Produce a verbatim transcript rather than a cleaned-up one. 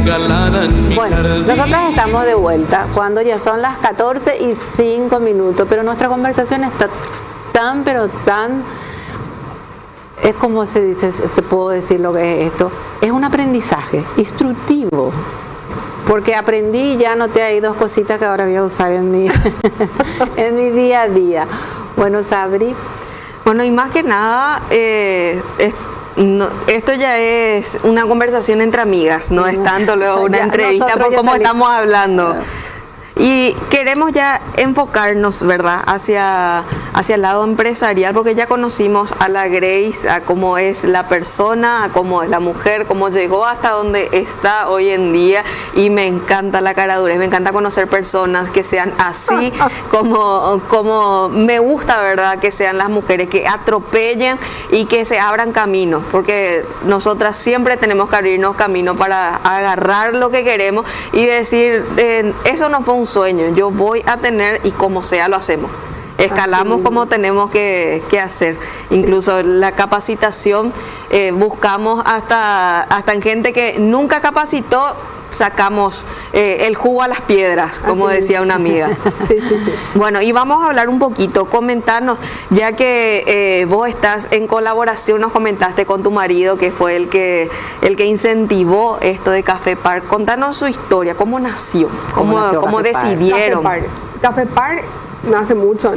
Bueno, nosotras estamos de vuelta cuando ya son las catorce y cinco minutos, pero nuestra conversación está tan, pero tan, es como se dice, te puedo decir lo que es esto, es un aprendizaje instructivo, porque aprendí y ya noté ahí dos cositas que ahora voy a usar en mi, en mi día a día. Bueno, Sabri. Bueno, y más que nada, eh, es, no, esto ya es una conversación entre amigas, no es tanto luego una ya, entrevista por cómo estamos hablando. Y queremos ya enfocarnos, ¿verdad?, hacia, hacia el lado empresarial, porque ya conocimos a la Grace, a cómo es la persona, a cómo es la mujer, cómo llegó hasta donde está hoy en día, y me encanta la caradurez, me encanta conocer personas que sean así, como, como me gusta, ¿verdad?, que sean las mujeres, que atropellen y que se abran camino, porque nosotras siempre tenemos que abrirnos camino para agarrar lo que queremos y decir, eh, eso no fue un sueño, yo voy a tener y como sea lo hacemos. Escalamos como tenemos que, que hacer. Incluso la capacitación, eh, buscamos hasta, hasta en gente que nunca capacitó, sacamos eh, el jugo a las piedras, como Así decía una amiga. Sí, sí, sí. Bueno, y vamos a hablar un poquito, comentarnos, ya que eh, vos estás en colaboración, nos comentaste con tu marido, que fue el que el que incentivó esto de Café Park. Contanos su historia, cómo nació, cómo, cómo, nació cómo decidieron. Café Park. Café Park nace mucho